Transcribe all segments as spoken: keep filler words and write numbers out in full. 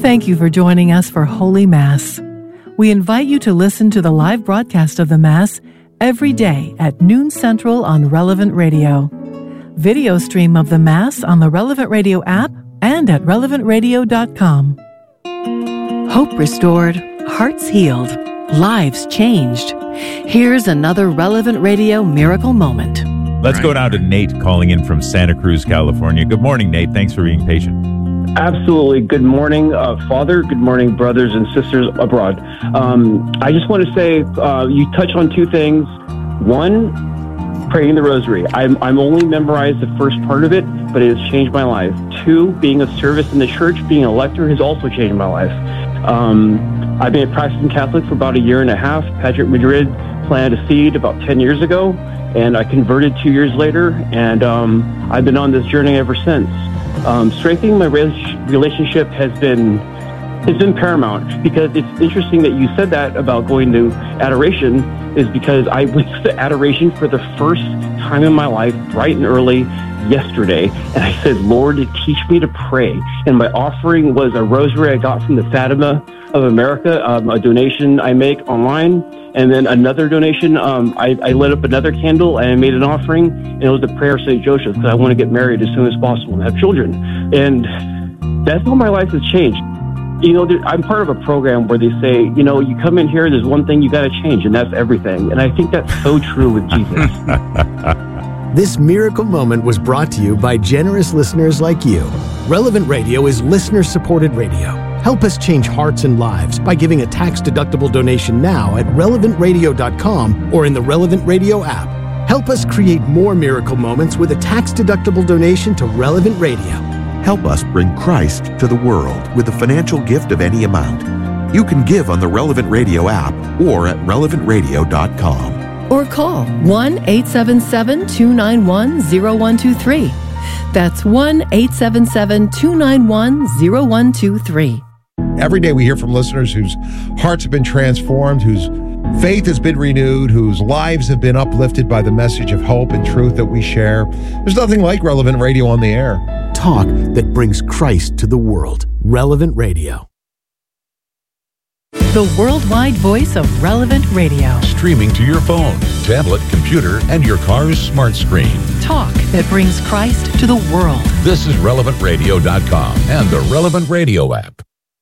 Thank you for joining us for Holy Mass. We invite you to listen to the live broadcast of the Mass every day at noon Central on Relevant Radio. Video stream of the Mass on the Relevant Radio app and at relevant radio dot com. Hope restored, hearts healed, lives changed. Here's another Relevant Radio miracle moment. Let's go now to Nate calling in from Santa Cruz, California. Good morning, Nate. Thanks for being patient. Absolutely. Good morning, uh, Father. Good morning, brothers and sisters abroad. Um, I just want to say uh, you touch on two things. One, praying the rosary. I'm, I'm only memorized the first part of it, but it has changed my life. Two, being of service in the church, being a lector has also changed my life. Um, I've been a practicing Catholic for about a year and a half. Patrick Madrid planted a seed about ten years ago, and I converted two years later, and um, I've been on this journey ever since. Um, strengthening my relationship has been has been paramount, because it's interesting that you said that about going to adoration, is because I went to adoration for the first time in my life, bright and early, yesterday, and I said, Lord, teach me to pray. And my offering was a rosary I got from the Fatima of America, um, a donation I make online. And then another donation, um, I, I lit up another candle and I made an offering, and it was the prayer of Saint Joseph, because I want to get married as soon as possible and have children. And that's how my life has changed. You know, there, I'm part of a program where they say, you know, you come in here, there's one thing you got to change, and that's everything. And I think that's so true with Jesus. This miracle moment was brought to you by generous listeners like you. Relevant Radio is listener-supported radio. Help us change hearts and lives by giving a tax-deductible donation now at relevant radio dot com or in the Relevant Radio app. Help us create more miracle moments with a tax-deductible donation to Relevant Radio. Help us bring Christ to the world with a financial gift of any amount. You can give on the Relevant Radio app or at relevant radio dot com. Or call one eight seven seven, two nine one, zero one two three. That's one eight seven seven, two nine one, zero one two three. Every day we hear from listeners whose hearts have been transformed, whose faith has been renewed, whose lives have been uplifted by the message of hope and truth that we share. There's nothing like Relevant Radio on the air. Talk that brings Christ to the world. Relevant Radio. The worldwide voice of Relevant Radio. Streaming to your phone, tablet, computer, and your car's smart screen. Talk that brings Christ to the world. This is relevant radio dot com and the Relevant Radio app.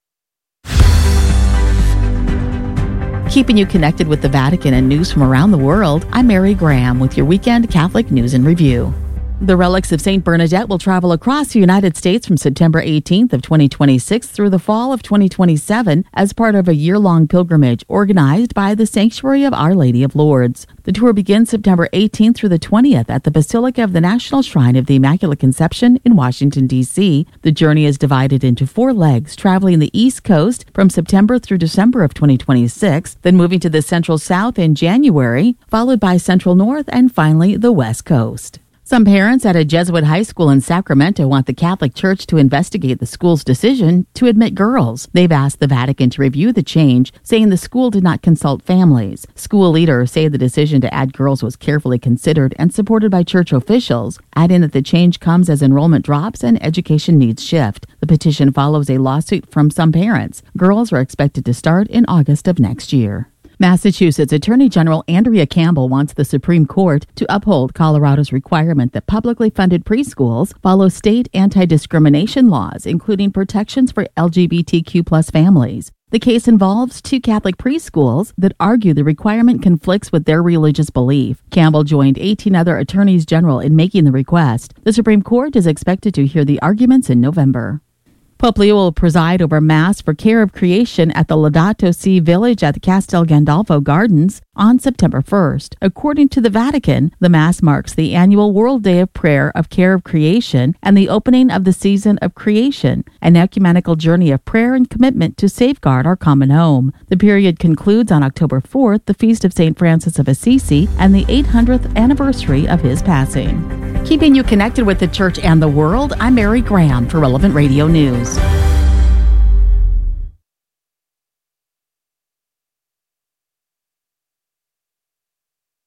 Keeping you connected with the Vatican and news from around the world, I'm Mary Graham with your weekend Catholic News and Review. The relics of Saint Bernadette will travel across the United States from September eighteenth of twenty twenty-six through the fall of twenty twenty-seven as part of a year-long pilgrimage organized by the Sanctuary of Our Lady of Lourdes. The tour begins September eighteenth through the twentieth at the Basilica of the National Shrine of the Immaculate Conception in Washington, D C The journey is divided into four legs, traveling the East Coast from September through December of twenty twenty-six, then moving to the Central South in January, followed by Central North, and finally the West Coast. Some parents at a Jesuit high school in Sacramento want the Catholic Church to investigate the school's decision to admit girls. They've asked the Vatican to review the change, saying the school did not consult families. School leaders say the decision to add girls was carefully considered and supported by church officials, adding that the change comes as enrollment drops and education needs shift. The petition follows a lawsuit from some parents. Girls are expected to start in August of next year. Massachusetts Attorney General Andrea Campbell wants the Supreme Court to uphold Colorado's requirement that publicly funded preschools follow state anti-discrimination laws, including protections for L G B T Q plus families. The case involves two Catholic preschools that argue the requirement conflicts with their religious belief. Campbell joined eighteen other attorneys general in making the request. The Supreme Court is expected to hear the arguments in November. Pope Leo will preside over Mass for Care of Creation at the Laudato Si Village at the Castel Gandolfo Gardens on September first. According to the Vatican, the Mass marks the annual World Day of Prayer of Care of Creation and the opening of the season of creation, an ecumenical journey of prayer and commitment to safeguard our common home. The period concludes on October fourth, the feast of Saint Francis of Assisi, and the eight hundredth anniversary of his passing. Keeping you connected with the Church and the world, I'm Mary Graham for Relevant Radio News.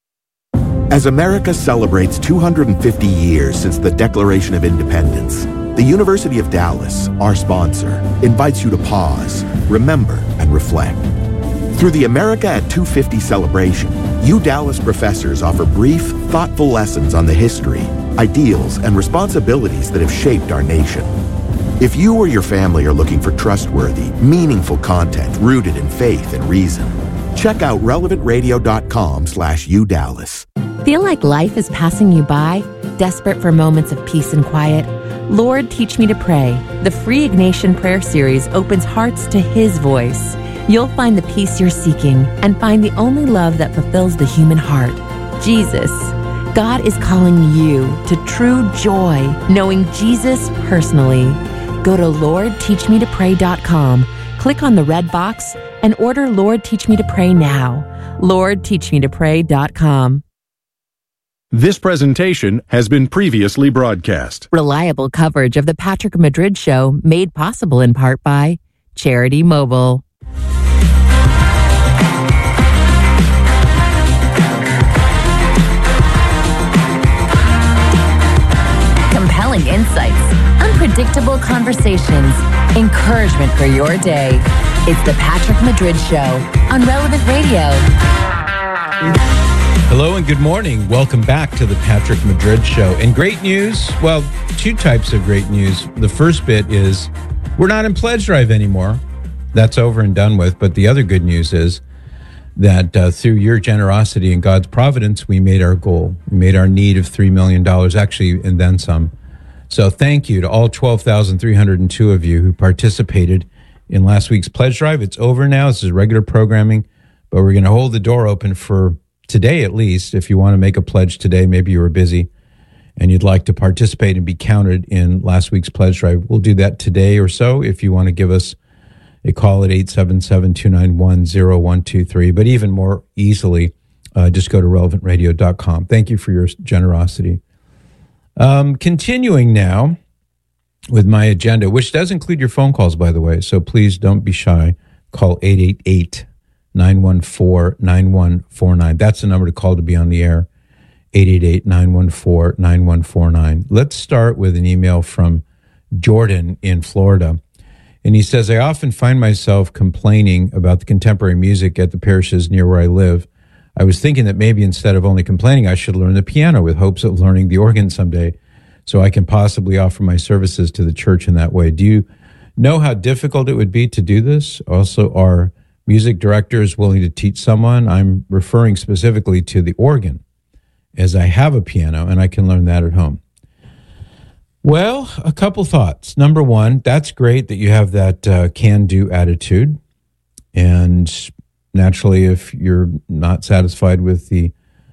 As America celebrates two hundred fifty years since the Declaration of Independence, The University of Dallas, our sponsor, invites you to pause, remember, and reflect. Through the America at two fifty celebration, U Dallas professors offer brief, thoughtful lessons on the history, ideals, and responsibilities that have shaped our nation. If you or your family are looking for trustworthy, meaningful content rooted in faith and reason, check out relevant radio dot com slash U Dallas. Feel like life is passing you by? Desperate for moments of peace and quiet? Lord, Teach Me to Pray. The free Ignatian Prayer Series opens hearts to His voice. You'll find the peace you're seeking and find the only love that fulfills the human heart, Jesus. God is calling you to true joy, knowing Jesus personally. Go to lord teach me to pray dot com, click on the red box, and order Lord Teach Me to Pray now. lord teach me to pray dot com. This presentation has been previously broadcast. Reliable coverage of the Patrick Madrid Show made possible in part by Charity Mobile. Compelling insights, unpredictable conversations, encouragement for your day. It's the Patrick Madrid Show on Relevant Radio. Hello and good morning. Welcome back to the Patrick Madrid Show. And great news, well, two types of great news. The first bit is we're not in pledge drive anymore. That's over and done with. But the other good news is that uh, through your generosity and God's providence, we made our goal. We made our need of three million dollars, actually, and then some. So thank you to all twelve thousand three hundred two of you who participated in last week's pledge drive. It's over now. This is regular programming, but we're going to hold the door open for today, at least. If you want to make a pledge today, maybe you were busy and you'd like to participate and be counted in last week's pledge drive, we'll do that today or so. If you want to give us a call at eight seven seven, two nine one, zero one two three, but even more easily, uh, just go to relevant radio dot com. Thank you for your generosity. Um, continuing now with my agenda, which does include your phone calls, by the way, so please don't be shy. Call eight eight eight, nine one four, nine one four nine. That's the number to call to be on the air, eight eight eight, nine one four, nine one four nine. Let's start with an email from Jordan in Florida. And he says, I often find myself complaining about the contemporary music at the parishes near where I live. I was thinking that maybe instead of only complaining, I should learn the piano with hopes of learning the organ someday so I can possibly offer my services to the church in that way. Do you know how difficult it would be to do this? Also, are music directors willing to teach someone? I'm referring specifically to the organ, as I have a piano and I can learn that at home. Well, a couple thoughts. Number one, that's great that you have that uh, can-do attitude. And naturally, if you're not satisfied with the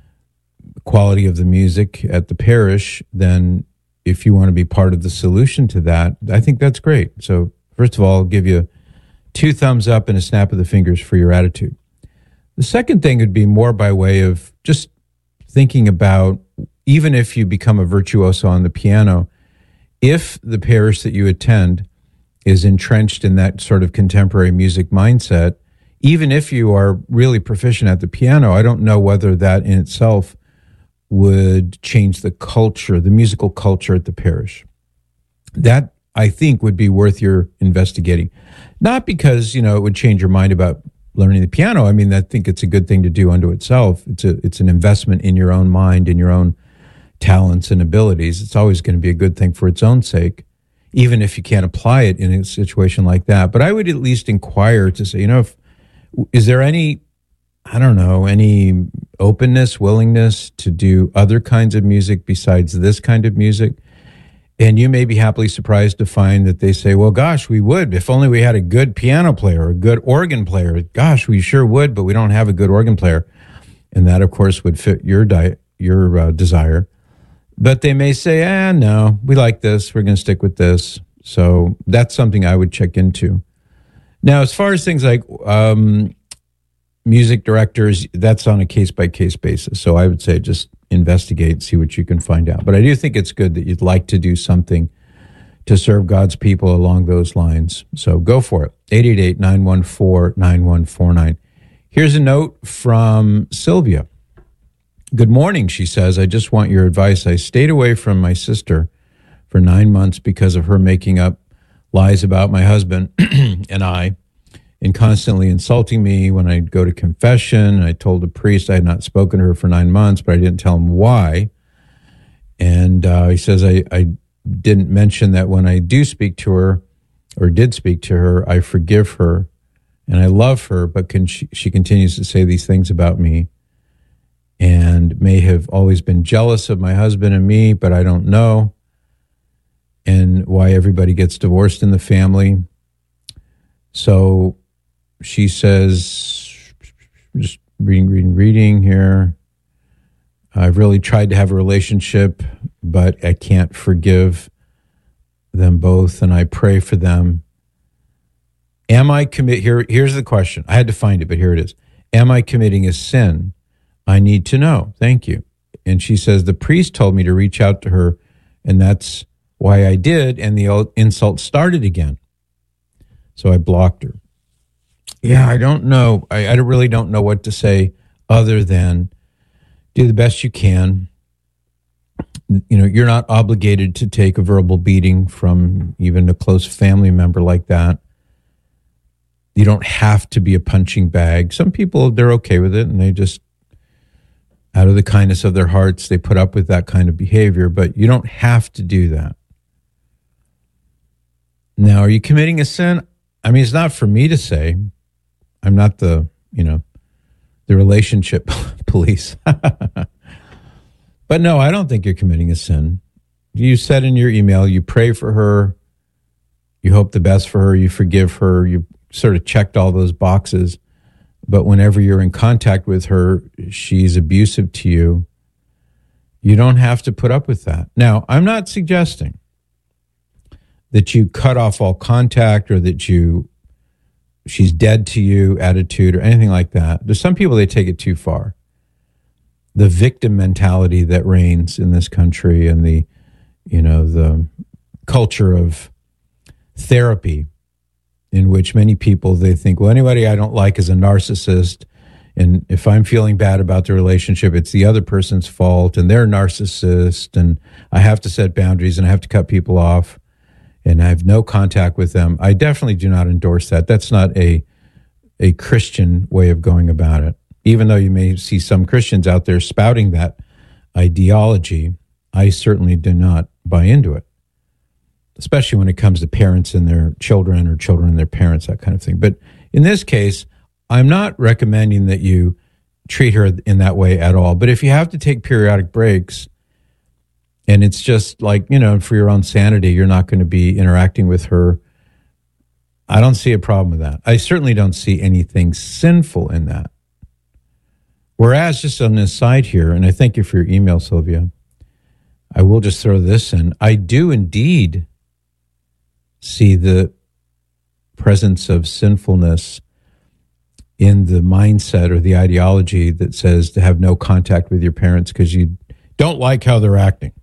quality of the music at the parish, then if you want to be part of the solution to that, I think that's great. So first of all, I'll give you two thumbs up and a snap of the fingers for your attitude. The second thing would be more by way of just thinking about, even if you become a virtuoso on the piano, if the parish that you attend is entrenched in that sort of contemporary music mindset, even if you are really proficient at the piano, I don't know whether that in itself would change the culture, the musical culture at the parish. That, I think, would be worth your investigating. Not because, you know, it would change your mind about learning the piano. I mean, I think it's a good thing to do unto itself. It's a, it's an investment in your own mind, in your own talents and abilities. It's always going to be a good thing for its own sake, even if you can't apply it in a situation like that. But I would at least inquire to say, you know, if, is there any, I don't know, any openness, willingness to do other kinds of music besides this kind of music? And you may be happily surprised to find that they say, well, gosh, we would. If only we had a good piano player, a good organ player. Gosh, we sure would, but we don't have a good organ player. And that, of course, would fit your di- your uh, desire. But they may say, ah, no, we like this. We're going to stick with this. So that's something I would check into. Now, as far as things like um, music directors, that's on a case-by-case basis. So I would say just investigate, see what you can find out. But I do think it's good that you'd like to do something to serve God's people along those lines. So go for it. eight eight eight, nine one four, nine one four nine. Here's a note from Sylvia. Good morning, she says. I just want your advice. I stayed away from my sister for nine months because of her making up lies about my husband and I, and constantly insulting me when I'd go to confession. I told the priest I had not spoken to her for nine months, but I didn't tell him why. And uh, he says I, I didn't mention that when I do speak to her, or did speak to her, I forgive her and I love her, but can she, she continues to say these things about me and may have always been jealous of my husband and me, but I don't know. And why everybody gets divorced in the family. So she says, just reading, reading, reading here. I've really tried to have a relationship, but I can't forgive them both, and I pray for them. Am I commit? Here, here's the question. I had to find it, but here it is. Am I committing a sin? I need to know. Thank you. And she says, the priest told me to reach out to her, and that's why I did, and the insult started again. So I blocked her. Yeah, I don't know. I, I really don't know what to say other than do the best you can. You know, you're not obligated to take a verbal beating from even a close family member like that. You don't have to be a punching bag. Some people, they're okay with it, and they just, out of the kindness of their hearts, they put up with that kind of behavior, but you don't have to do that. Now, are you committing a sin? I mean, it's not for me to say. I'm not the, you know, the relationship police. But no, I don't think you're committing a sin. You said in your email, you pray for her, you hope the best for her, you forgive her, you sort of checked all those boxes. But whenever you're in contact with her, she's abusive to you. You don't have to put up with that. Now, I'm not suggesting that you cut off all contact or that you she's dead to you attitude or anything like that. There's some people, they take it too far. The victim mentality that reigns in this country and the, you know, the culture of therapy in which many people, they think, well, anybody I don't like is a narcissist. And if I'm feeling bad about the relationship, it's the other person's fault and they're a narcissist and I have to set boundaries and I have to cut people off and I have no contact with them. I definitely do not endorse that. That's not a a Christian way of going about it. Even though you may see some Christians out there spouting that ideology, I certainly do not buy into it, especially when it comes to parents and their children or children and their parents, that kind of thing. But in this case, I'm not recommending that you treat her in that way at all. But if you have to take periodic breaks, and it's just like, you know, for your own sanity, you're not going to be interacting with her, I don't see a problem with that. I certainly don't see anything sinful in that. Whereas, just on this side here, and I thank you for your email, Sylvia, I will just throw this in. I do indeed see the presence of sinfulness in the mindset or the ideology that says to have no contact with your parents because you don't like how they're acting,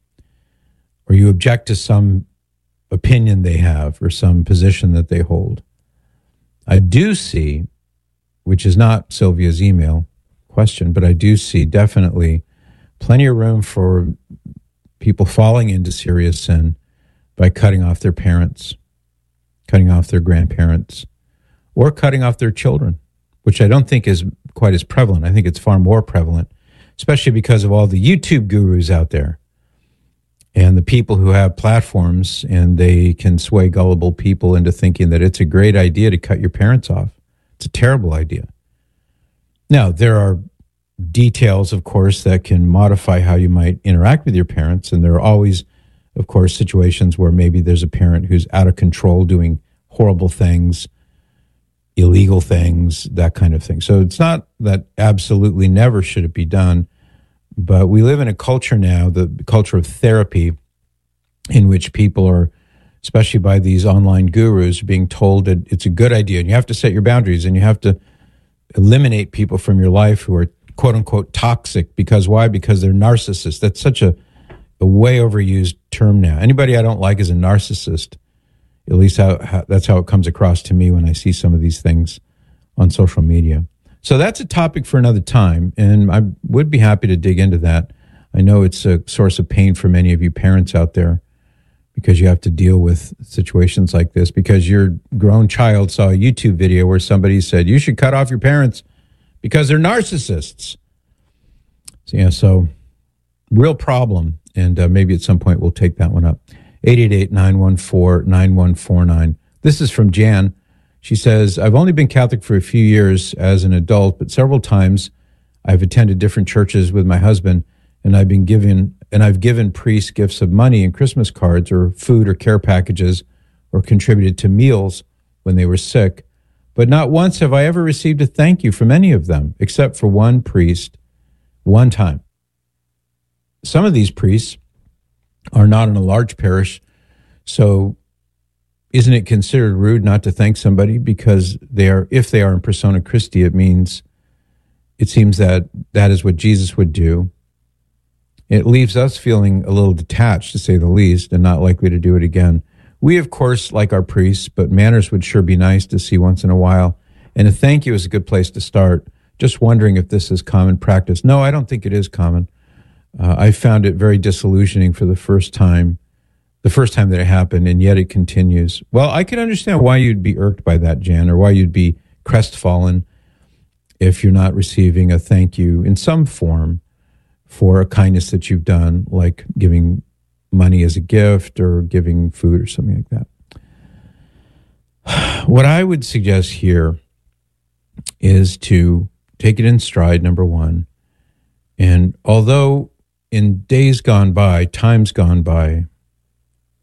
or you object to some opinion they have or some position that they hold. I do see, which is not Sylvia's email question, but I do see definitely plenty of room for people falling into serious sin by cutting off their parents, cutting off their grandparents, or cutting off their children, which I don't think is quite as prevalent. I think it's far more prevalent, especially because of all the YouTube gurus out there and the people who have platforms, and they can sway gullible people into thinking that it's a great idea to cut your parents off. It's a terrible idea. Now, there are details, of course, that can modify how you might interact with your parents, and there are always, of course, situations where maybe there's a parent who's out of control doing horrible things, illegal things, that kind of thing. So it's not that absolutely never should it be done, but we live in a culture now, the culture of therapy, in which people are, especially by these online gurus, being told that it's a good idea, and you have to set your boundaries, and you have to eliminate people from your life who are quote unquote toxic. Because why? Because they're narcissists. That's such a, a way overused term now. Anybody I don't like is a narcissist. At least how, how that's how it comes across to me when I see some of these things on social media. So that's a topic for another time, and I would be happy to dig into that. I know it's a source of pain for many of you parents out there, because you have to deal with situations like this, because your grown child saw a YouTube video where somebody said, you should cut off your parents because they're narcissists. So, yeah, so real problem. And uh, maybe at some point we'll take that one up. eight eight eight, nine one four, nine one four nine. This is from Jan. She says, I've only been Catholic for a few years as an adult, but several times I've attended different churches with my husband, and I've been given and I've given priests gifts of money and Christmas cards or food or care packages or contributed to meals when they were sick. But not once have I ever received a thank you from any of them, except for one priest, one time. Some of these priests are not in a large parish, so isn't it considered rude not to thank somebody because they are, if they are in persona Christi, it means, it seems that that is what Jesus would do. It leaves us feeling a little detached, to say the least, and not likely to do it again. We, of course, like our priests, but manners would sure be nice to see once in a while. And a thank you is a good place to start. Just wondering if this is common practice. No, I don't think it is common. Uh, I found it very disillusioning for the first time, the first time that it happened, and yet it continues. Well, I can understand why you'd be irked by that, Jan, or why you'd be crestfallen if you're not receiving a thank you in some form for a kindness that you've done, like giving money as a gift or giving food or something like that. What I would suggest here is to take it in stride, number one. And although in days gone by, times gone by,